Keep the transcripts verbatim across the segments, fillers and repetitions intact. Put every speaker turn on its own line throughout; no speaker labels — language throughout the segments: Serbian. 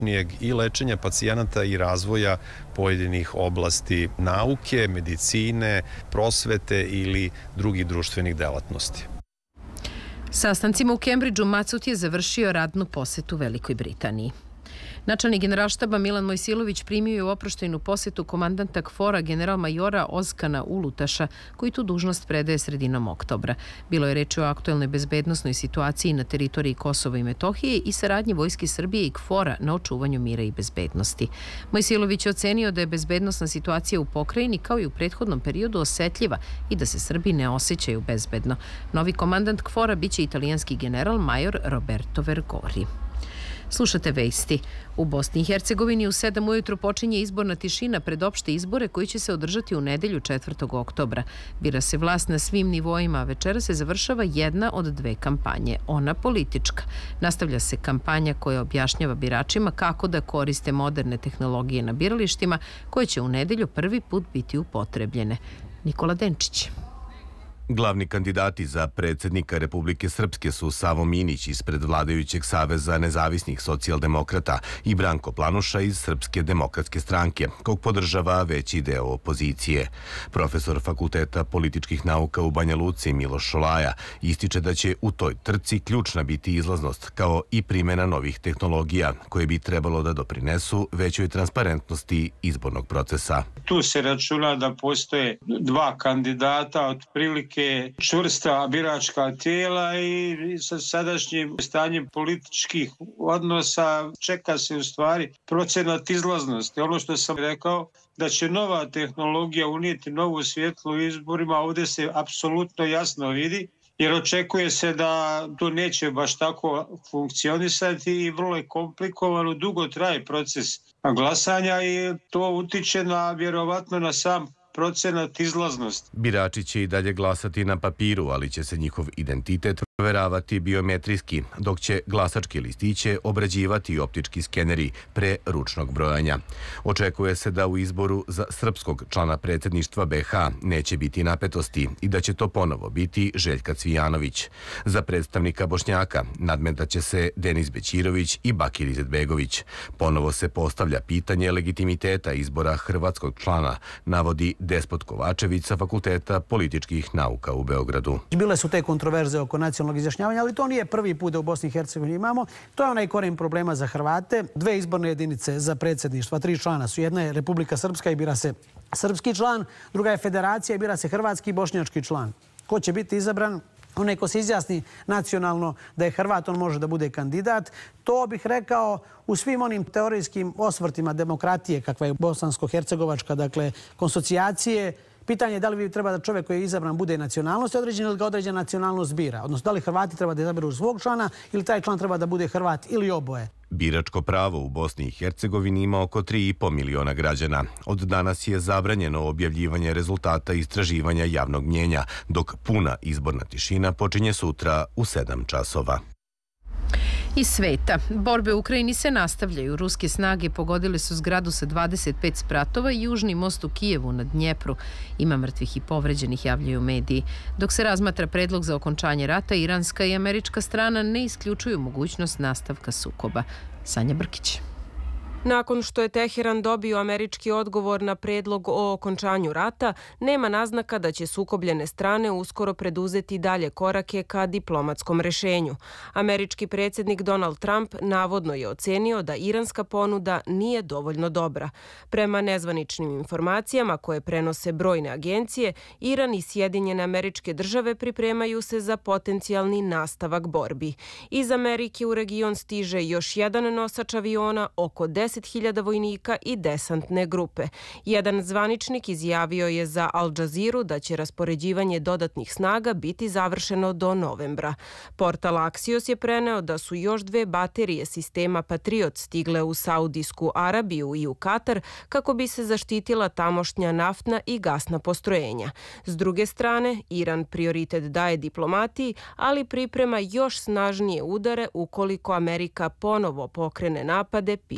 i lečenja pacijenata i razvoja pojedinih oblasti nauke, medicine, prosvete ili drugih društvenih delatnosti.
Sastancima u Kembridžu Macut je završio radnu posetu Velikoj Britaniji. Načelnik Generalštaba Milan Mojsilović primio je u oproštajnu posetu komandanta KFOR-a general-majora Ozkana Ulutaša, koji tu dužnost predaje sredinom oktobra. Bilo je reči o aktuelnoj bezbednosnoj situaciji na teritoriji Kosova i Metohije i saradnji Vojske Srbije i KFOR-a na očuvanju mira i bezbednosti. Mojsilović je ocenio da je bezbednosna situacija u pokrajini kao i u prethodnom periodu osetljiva i da se Srbi ne osjećaju bezbedno. Novi komandant KFOR-a biće italijanski general major Roberto Vergori. Slušate vesti. U Bosni i Hercegovini u sedam ujutru počinje izborna tišina pred opšte izbore koji će se održati u nedelju četvrtog oktobra. Bira se vlast na svim nivoima, a večera se završava jedna od dve kampanje, ona politička. Nastavlja se kampanja koja objašnjava biračima kako da koriste moderne tehnologije na biralištima koje će u nedelju prvi put biti upotrebljene. Nikola Denčić.
Glavni kandidati za predsjednika Republike Srpske su Savo Minić ispred vladajućeg Saveza nezavisnih socijaldemokrata i Branko Planuša iz Srpske demokratske stranke, kog podržava veći deo opozicije. Profesor Fakulteta političkih nauka u Banja Luci Miloš Šolaja ističe da će u toj trci ključna biti izlaznost, kao i primjena novih tehnologija, koje bi trebalo da doprinesu većoj transparentnosti izbornog procesa.
Tu se računa da postoje dva kandidata, otprilike čvrsta biračka tijela i sa sadašnjim stanjem političkih odnosa čeka se u stvari procenat izlaznosti. Ono što sam rekao, da će nova tehnologija unijeti novu svjetlu u izborima, ovdje se apsolutno jasno vidi, jer očekuje se da to neće baš tako funkcionisati i vrlo je komplikovano, dugo traje proces glasanja i to utiče na, vjerovatno na sam procenat izlaznosti.
Birači će i dalje glasati na papiru, ali će se njihov identitet provjeravati biometrijski, dok će glasačke listiće obrađivati optički skeneri pre ručnog brojanja. Očekuje se da u izboru za srpskog člana predsjedništva B H neće biti napetosti i da će to ponovo biti Željka Cvijanović. Za predstavnika Bošnjaka nadmetaće se Denis Bećirović i Bakir Izetbegović. Ponovo se postavlja pitanje legitimiteta izbora hrvatskog člana, navodi Despot Kovačević sa Fakulteta političkih nauka u Beogradu.
Bile su te kontroverze oko nacionalnog izjašnjavanja, ali to nije prvi put da u Bosni i Hercegovini imamo. To je onaj koren problema za Hrvate. Dve izborne jedinice za predsjedništva, tri člana su. Jedna je Republika Srpska i bira se srpski član, druga je Federacija i bira se hrvatski i bošnjački član. Ko će biti izabran? Onaj ko se izjasni nacionalno da je Hrvat, on može da bude kandidat. To bih rekao u svim onim teorijskim osvrtima demokratije, kakva je bosansko-hercegovačka, dakle, konsocijacije. Pitanje je da li treba da čovjek koji je izabran bude nacionalnost određen ili ga određena nacionalnost bira. Odnosno, da li Hrvati treba da izaberu svog člana ili taj član treba da bude Hrvat ili oboje.
Biračko pravo u Bosni i Hercegovini ima oko tri i po miliona građana. Od danas je zabranjeno objavljivanje rezultata istraživanja javnog mnjenja, dok puna izborna tišina počinje sutra u sedam časova.
Iz sveta. Borbe u Ukrajini se nastavljaju. Ruske snage pogodile su zgradu sa dvadeset pet spratova i južni most u Kijevu na Dnjepru. Ima mrtvih i povređenih, javljaju mediji. Dok se razmatra predlog za okončanje rata, iranska i američka strana ne isključuju mogućnost nastavka sukoba. Sanja Brkić.
Nakon što je Teheran dobio američki odgovor na predlog o okončanju rata, nema naznaka da će sukobljene strane uskoro preduzeti dalje korake ka diplomatskom rešenju. Američki predsjednik Donald Trump navodno je ocenio da iranska ponuda nije dovoljno dobra. Prema nezvaničnim informacijama koje prenose brojne agencije, Iran i Sjedinjene Američke Države pripremaju se za potencijalni nastavak borbi. Iz Amerike u region stiže još jedan nosač aviona, oko deset hiljada vojnika i desantne grupe. Jedan zvaničnik izjavio je za Al Jazeera da će raspoređivanje dodatnih snaga biti završeno do novembra. Portal Axios je preneo da su još dve baterije sistema Patriot stigle u Saudijsku Arabiju i u Katar kako bi se zaštitila tamošnja naftna i gasna postrojenja. S druge strane, Iran prioritet daje diplomatiji, ali priprema još snažnije udare ukoliko Amerika ponovo pokrene napade, piše Reuters.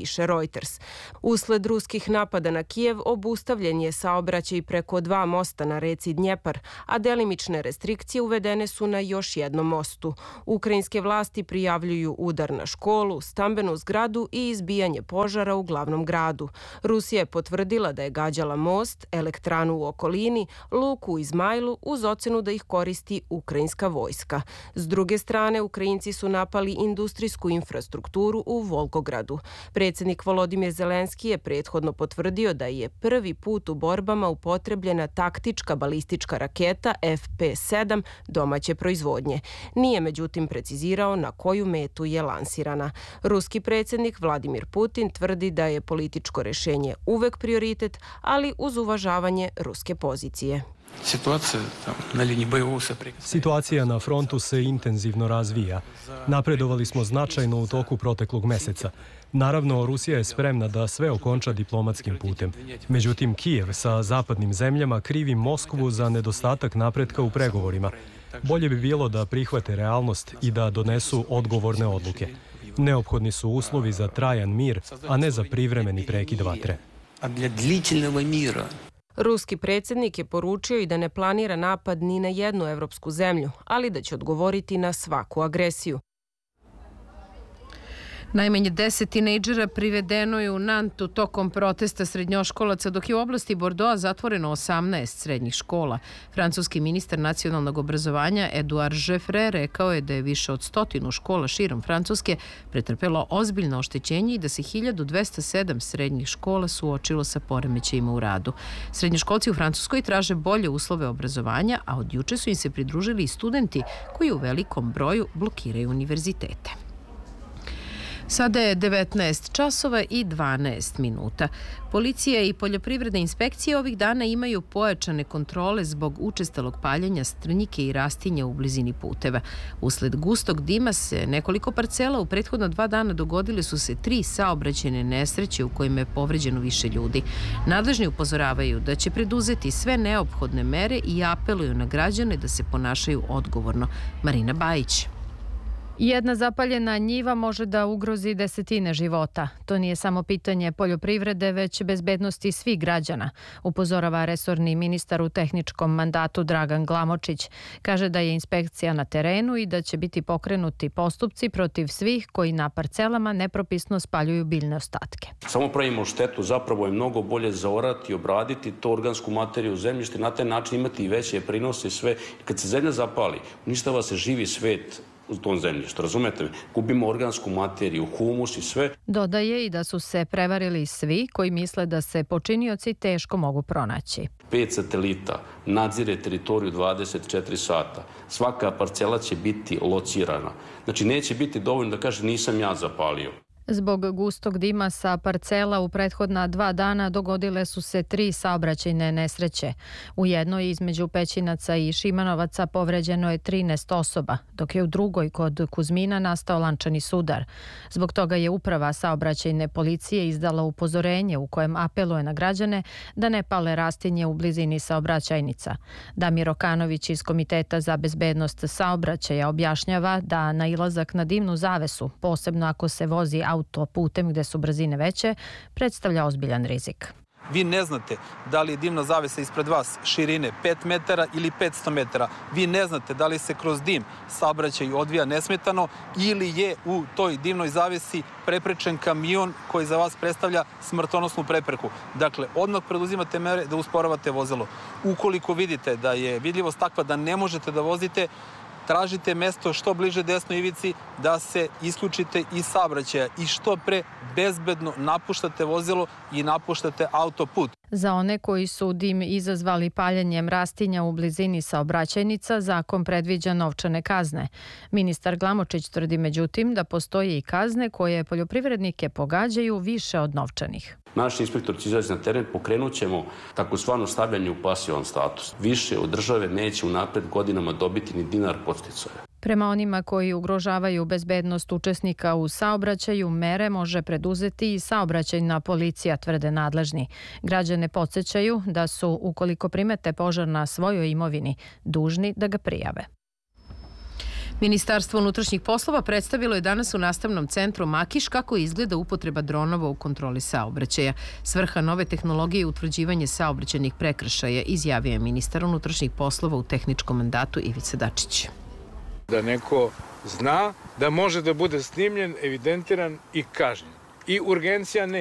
Reuters. Usled ruskih napada na Kijev obustavljen je saobraćaj preko dva mosta na reci Dnjepar, a delimične restrikcije uvedene su na još jednom mostu. Ukrajinske vlasti prijavljuju udar na školu, stambenu zgradu i izbijanje požara u glavnom gradu. Rusija je potvrdila da je gađala most, elektranu u okolini, luku u Izmajlu uz ocenu da ih koristi ukrajinska vojska. S druge strane, Ukrajinci su napali industrijsku infrastrukturu u Volgogradu. Predsjednik Volodimir Zelenski je prethodno potvrdio da je prvi put u borbama upotrebljena taktička balistička raketa F P sedam domaće proizvodnje. Nije međutim precizirao na koju metu je lansirana. Ruski predsjednik Vladimir Putin tvrdi da je političko rješenje uvek prioritet, ali uz uvažavanje ruske pozicije.
Situacija na frontu se intenzivno razvija. Napredovali smo značajno u toku proteklog meseca. Naravno, Rusija je spremna da sve okonča diplomatskim putem. Međutim, Kijev sa zapadnim zemljama krivi Moskvu za nedostatak napretka u pregovorima. Bolje bi bilo da prihvate realnost i da donesu odgovorne odluke. Neophodni su uslovi za trajan mir, a ne za privremeni prekid vatre.
Ruski predsjednik je poručio i da ne planira napad ni na jednu evropsku zemlju, ali da će odgovoriti na svaku agresiju.
Najmanje deset tinejdžera privedeno je u Nantu tokom protesta srednjoškolaca, dok je u oblasti Bordeauxa zatvoreno osamnaest srednjih škola. Francuski ministar nacionalnog obrazovanja Eduard Jeffre rekao je da je više od stotinu škola širom Francuske pretrpelo ozbiljno oštećenje i da se hiljadu dvesta sedam srednjih škola suočilo sa poremećajima u radu. Srednjoškolci u Francuskoj traže bolje uslove obrazovanja, a od juče su im se pridružili i studenti koji u velikom broju blokiraju univerzitete. Sada je devetnaest časova i dvanaest minuta. Policija i poljoprivredne inspekcije ovih dana imaju pojačane kontrole zbog učestalog paljenja strnjike i rastinja u blizini puteva. Usled gustog dima se nekoliko parcela u prethodna dva dana dogodile su se tri saobraćajne nesreće u kojima je povređeno više ljudi. Nadležni upozoravaju da će preduzeti sve neophodne mere i apeluju na građane da se ponašaju odgovorno. Marina Bajić.
Jedna zapaljena njiva može da ugrozi desetine života. To nije samo pitanje poljoprivrede, već bezbednosti svih građana, upozorava resorni ministar u tehničkom mandatu Dragan Glamočić. Kaže da je inspekcija na terenu i da će biti pokrenuti postupci protiv svih koji na parcelama nepropisno spaljuju biljne ostatke.
Samo pravimo štetu, zapravo je mnogo bolje zaorati i obraditi to organsku materiju u zemljište, na taj način imati i veće prinose i sve. Kad se zemlja zapali, uništava se živi svet u tom zemljištu, razumete me? Gubimo organsku materiju, humus i sve.
Dodaje i da su se prevarili svi koji misle da se počinioci teško mogu pronaći.
Pet satelita nadzire teritoriju dvadeset četiri sata. Svaka parcela će biti locirana. Znači, neće biti dovoljno da kaže nisam ja zapalio.
Zbog gustog dima sa parcela u prethodna dva dana dogodile su se tri saobraćajne nesreće. U jednoj između Pećinaca i Šimanovaca povređeno je trinaest osoba, dok je u drugoj kod Kuzmina nastao lančani sudar. Zbog toga je uprava saobraćajne policije izdala upozorenje u kojem apeluje na građane da ne pale rastinje u blizini saobraćajnica. Damir Okanović iz Komiteta za bezbednost saobraćaja objašnjava da nailazak na dimnu zavesu, posebno ako se vozi autoputem gde su brzine veće, predstavlja ozbiljan rizik.
Vi ne znate da li je dimna zavesa ispred vas širine pet metara ili petsto metara. Vi ne znate da li se kroz dim saobraćaj odvija nesmetano ili je u toj dimnoj zavesi preprečen kamion koji za vas predstavlja smrtonosnu prepreku. Dakle, odmah preduzimate mere da usporavate vozilo. Ukoliko vidite da je vidljivost takva da ne možete da vozite, tražite mesto što bliže desnoj ivici da se isključite iz saobraćaja i što pre bezbedno napuštate vozilo i napuštate autoput.
Za one koji su dim izazvali paljenjem rastinja u blizini saobraćajnica, zakon predviđa novčane kazne. Ministar Glamočić tvrdi međutim da postoje i kazne koje poljoprivrednike pogađaju više od novčanih.
Naši inspektori će izaći na teren, pokrenut ćemo takozvano stavljanje u pasivan status. Više od države neće unapred godinama dobiti ni dinar podsticaja.
Prema onima koji ugrožavaju bezbednost učesnika u saobraćaju, mere može preduzeti i saobraćajna policija, tvrde nadležni. Građane podsjećaju da su, ukoliko primete požar na svojoj imovini, dužni da ga prijave.
Ministarstvo unutrašnjih poslova predstavilo je danas u nastavnom centru Makiš kako izgleda upotreba dronova u kontroli saobraćaja. Svrha nove tehnologije je utvrđivanje saobraćajnih prekršaja, izjavio je ministar unutrašnjih poslova u tehničkom mandatu Ivica Dačić.
Da neko zna da može da bude snimljen, evidentiran i kažnjen. I urgencija ne.